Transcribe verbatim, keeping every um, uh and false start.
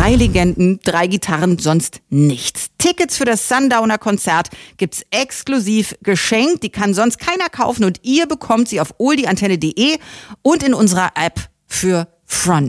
Drei Legenden, drei Gitarren, sonst nichts. Tickets für das Sundowner-Konzert gibt's exklusiv geschenkt. Die kann sonst keiner kaufen und ihr bekommt sie auf oldieantenne punkt de und in unserer App für Front.